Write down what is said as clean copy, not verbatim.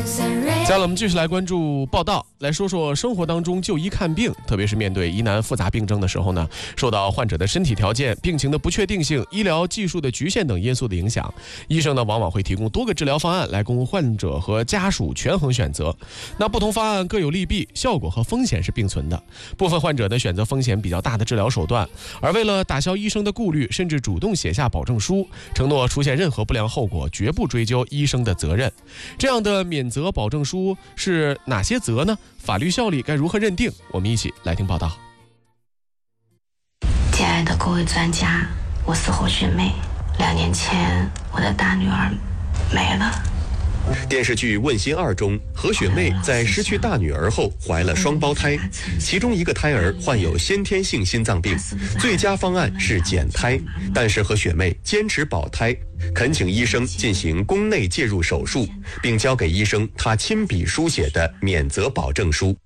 接下来我们继续来关注报道，来说说生活当中就医看病，特别是面对疑难复杂病症的时候呢，受到患者的身体条件、病情的不确定性、医疗技术的局限等因素的影响，医生呢往往会提供多个治疗方案来供患者和家属权衡选择。那不同方案各有利弊，效果和风险是并存的。部分患者呢选择风险比较大的治疗手段，而为了打消医生的顾虑，甚至主动写下保证书，承诺出现任何不良后果绝不追究医生的责任。这样的免责保证书是哪些责呢？法律效力该如何认定？我们一起来听报道。 亲爱的各位专家，我是何雪梅。2年前，我的大女儿没了。 电视剧《问心2》中，何雪梅在失去大女儿后怀了双胞胎，其中一个胎儿患有先天性心脏病，最佳方案是减胎，但是何雪梅坚持保胎，恳请医生进行宫内介入手术，并交给医生她亲笔书写的免责保证书。